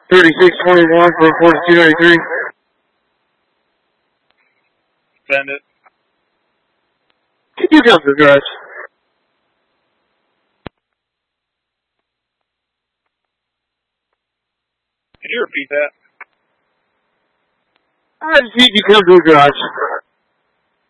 3621 for 4293. Send it. You come to the garage. Could you repeat that? I just need you to come to the garage.